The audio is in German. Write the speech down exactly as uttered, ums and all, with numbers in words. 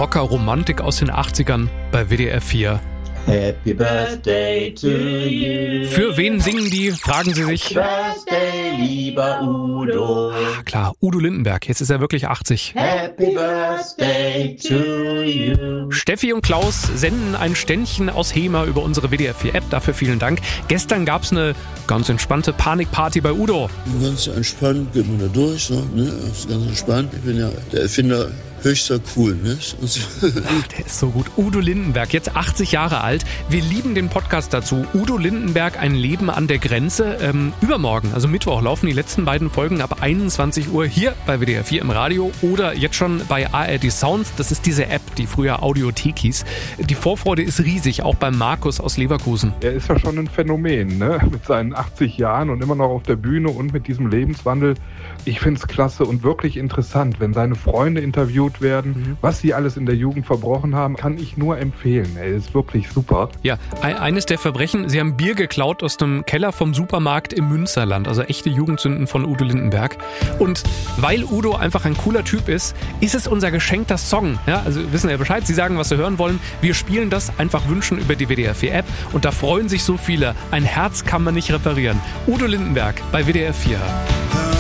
Rocker-Romantik aus den achtzigern bei W D R vier. Happy Birthday to you. Für wen singen die, fragen Sie sich? Happy Birthday, lieber Udo. Ah, klar, Udo Lindenberg, jetzt ist er wirklich achtzig. Happy Birthday to you. Steffi und Klaus senden ein Ständchen aus Hema über unsere W D R vier App, dafür vielen Dank. Gestern gab's eine ganz entspannte Panikparty bei Udo. Ganz entspannt, geht man da durch, so, ne? Das ist ganz entspannt. Ich bin ja der Erfinder. Höchster cool, ne? Ach, der ist so gut. Udo Lindenberg, jetzt achtzig Jahre alt. Wir lieben den Podcast dazu. Udo Lindenberg, ein Leben an der Grenze. Ähm, übermorgen, also Mittwoch, laufen die letzten beiden Folgen ab einundzwanzig Uhr hier bei W D R vier im Radio oder jetzt schon bei A R D Sound. Das ist diese App, die früher Audiothek hieß. Die Vorfreude ist riesig, auch beim Markus aus Leverkusen. Er ist ja schon ein Phänomen, ne? Mit seinen achtzig Jahren und immer noch auf der Bühne und mit diesem Lebenswandel. Ich finde es klasse und wirklich interessant, wenn seine Freunde interviewt werden, mhm. was sie alles in der Jugend verbrochen haben, kann ich nur empfehlen. Er ist wirklich super. Ja, eines der Verbrechen, sie haben Bier geklaut aus dem Keller vom Supermarkt im Münsterland, also echte Jugendsünden von Udo Lindenberg. Und weil Udo einfach ein cooler Typ ist, ist es unser geschenkter Song. Ja, also wissen ja Bescheid, Sie sagen, was Sie hören wollen. Wir spielen das einfach wünschen über die W D R vier App und da freuen sich so viele. Ein Herz kann man nicht reparieren. Udo Lindenberg bei W D R vier.